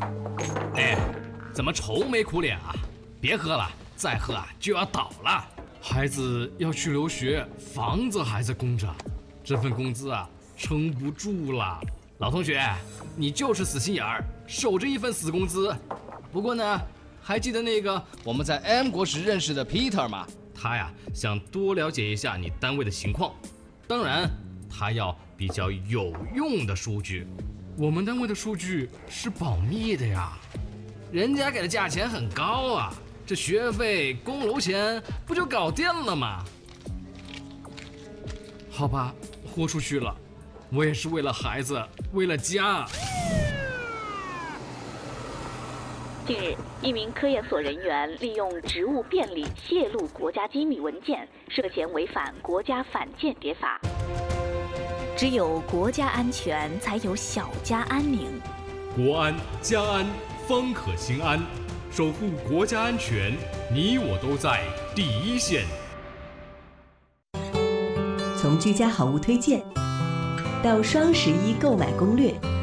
哎，怎么愁眉苦脸啊？别喝了，再喝啊就要倒了。孩子要去留学，房子还在供着，这份工资啊撑不住了。老同学，你就是死心眼儿，守着一份死工资。不过呢，还记得那个我们在 M 国时认识的 Peter 吗？他呀想多了解一下你单位的情况，当然他要比较有用的数据。我们单位的数据是保密的呀，人家给的价钱很高啊，这学费、供楼钱不就搞定了吗？好吧，豁出去了，我也是为了孩子，为了家。 近日，一名科研所人员利用职务便利泄露国家机密文件，涉嫌违反国家反间谍法。只有国家安全，才有小家安宁。 国安家安方可心安，守护国家安全，你我都在第一线。 从居家好物推荐到双11购买攻略。